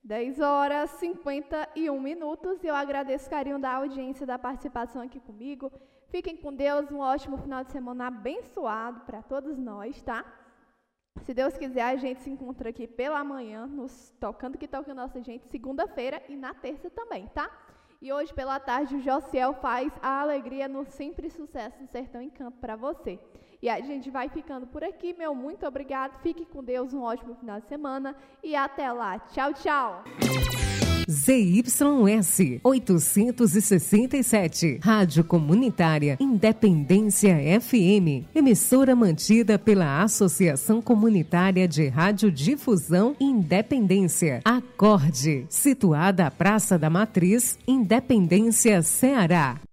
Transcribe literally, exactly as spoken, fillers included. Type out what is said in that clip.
dez horas e cinquenta e um minutos. Eu agradeço o carinho da audiência, da participação aqui comigo. Fiquem com Deus, um ótimo final de semana abençoado para todos nós, tá? Se Deus quiser, a gente se encontra aqui pela manhã, nos Tocando que Toca Nossa Gente, segunda-feira e na terça também, tá? E hoje pela tarde o Josiel faz a alegria no Sempre Sucesso no Sertão Encanto para você. E a gente vai ficando por aqui, meu muito obrigado, fique com Deus, um ótimo final de semana e até lá. Tchau, tchau! Z Y S oitocentos e sessenta e sete, Rádio Comunitária Independência F M, emissora mantida pela Associação Comunitária de Radiodifusão Independência, Acorde, situada à Praça da Matriz, Independência, Ceará.